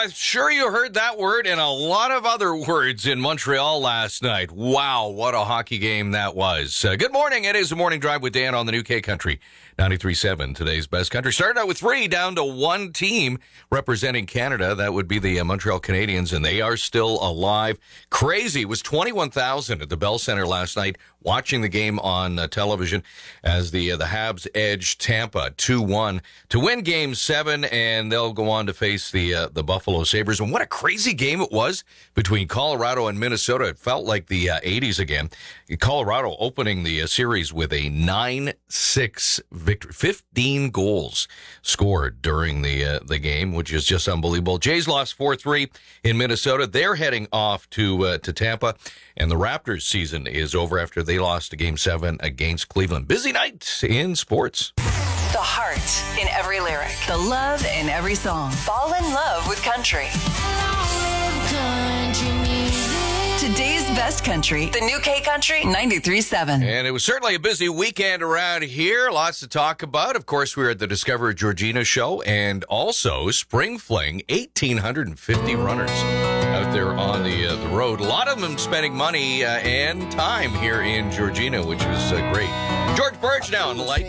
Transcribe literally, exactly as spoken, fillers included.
I'm sure you heard that word and a lot of other words in Montreal last night. Wow, what a hockey game that was. Uh, good morning. It is the Morning Drive with Dan on the new K Country ninety-three point seven, today's best country. Started out with three, down to one team representing Canada. That would be the uh, Montreal Canadiens, and they are still alive. Crazy. It was twenty-one thousand at the Bell Center last night watching the game on uh, television as the uh, the Habs edged Tampa two one to win Game seven, and they'll go on to face the uh, the Buffalo Sabres. And what a crazy game it was between Colorado and Minnesota. It felt like the uh, eighties again. Colorado opening the uh, series with a nine six victory. fifteen goals scored during the uh, the game, which is just unbelievable. Jays lost four three in Minnesota. They're heading off to uh, to Tampa, and the Raptors season is over after they lost a Game seven against Cleveland. Busy night in sports. The heart in every lyric. The love in every song. Fall in love with country. Today's best country. The new K Country ninety-three point seven. And it was certainly a busy weekend around here. Lots to talk about. Of course, we were at the Discover Georgina show and also Spring Fling. one thousand eight hundred fifty runners out there on the uh, the road. A lot of them spending money uh, and time here in Georgina, which was uh, great. George Birch now on the light.